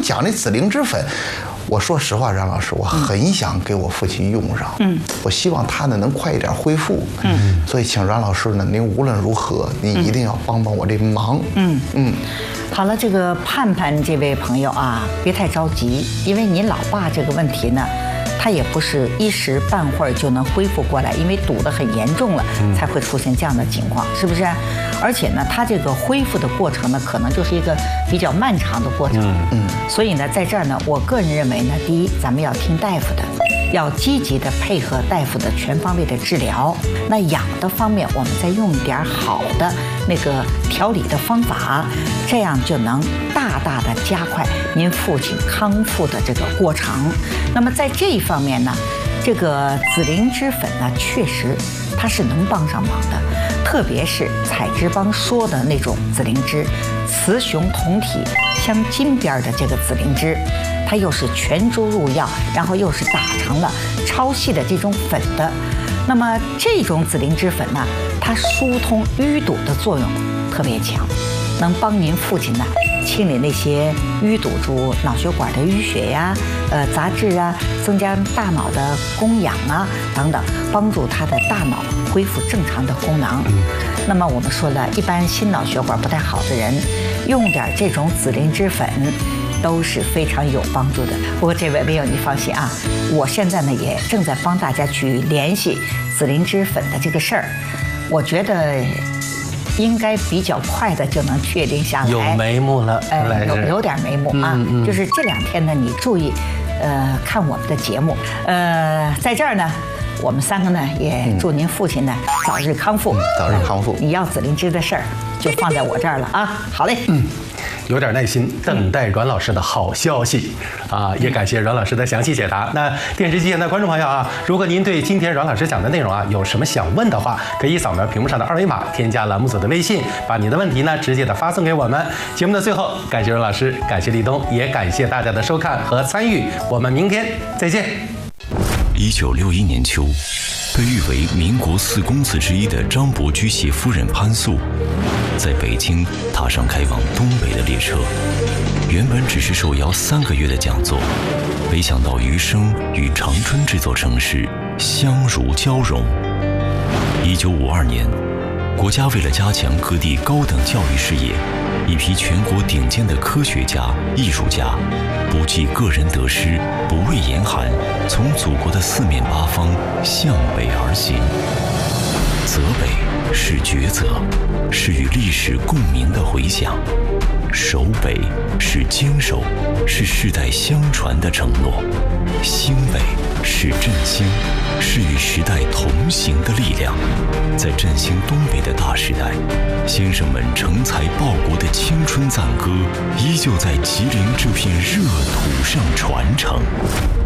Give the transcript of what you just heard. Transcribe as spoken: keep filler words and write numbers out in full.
讲的紫灵芝粉，我说实话，冉老师，我很想给我父亲用上。嗯，我希望他呢能快一点恢复。嗯，所以请冉老师呢，您无论如何，你一定要帮帮我这忙。嗯嗯。 好了，这个盼盼这位朋友啊，别太着急，因为你老爸这个问题呢，他也不是一时半会儿就能恢复过来，因为堵得很严重了，才会出现这样的情况，是不是？而且呢，他这个恢复的过程呢，可能就是一个比较漫长的过程。嗯，所以呢，在这儿呢，我个人认为呢，第一，咱们要听大夫的。要积极的配合大夫的全方位的治疗。那养的方面，我们再用一点好的那个调理的方法，这样就能大大的加快您父亲康复的这个过程。那么在这一方面呢，这个紫灵芝粉呢，确实它是能帮上忙的，特别是采芝帮说的那种紫灵芝，雌雄同体相近边的这个紫灵芝。它又是全株入药，然后又是打成了超细的这种粉的。那么这种紫灵芝粉呢，它疏通淤堵的作用特别强，能帮您父亲呢清理那些淤堵住脑血管的淤血呀、呃杂质啊，增加大脑的供氧啊等等，帮助他的大脑恢复正常的功能。那么我们说了，一般心脑血管不太好的人，用点这种紫灵芝粉都是非常有帮助的。不过这位朋友你放心啊，我现在呢也正在帮大家去联系紫灵芝粉的这个事儿，我觉得应该比较快的就能确定下来， 有眉目了， 哎，有有点眉目啊。嗯嗯、就是这两天呢，你注意，呃，看我们的节目，呃，在这儿呢。我们三个呢，也祝您父亲呢早日康复， 嗯、早日康复。 你要紫灵芝的事儿，就放在我这儿了啊。好嘞， 嗯，有点耐心，等待阮老师的好消息啊！也感谢阮老师的详细解答。那电视机前的观众朋友啊，如果您对今天阮老师讲的内容啊有什么想问的话，可以扫描屏幕上的二维码，添加栏目组的微信，把你的问题呢直接的发送给我们。节目的最后，感谢阮老师，感谢立冬，也感谢大家的收看和参与。我们明天再见。 一九六一年秋，被誉为民国四公子之一的张伯驹携夫人潘素，在北京踏上开往东北的列车。原本只是受邀三个月的讲座，没想到余生与长春这座城市相如交融。一九五二年，国家为了加强各地高等教育事业，一批全国顶尖的科学家、艺术家，不计个人得失，不畏严寒，从祖国的四面八方向北而行。泽北是抉择，是与历史共鸣的回响；守北是坚守，是世代相传的承诺；兴北是振兴，是与时代同行的力量。在振兴东北的大时代，先生们成才报国的青春赞歌，依旧在吉林这片热土上传承。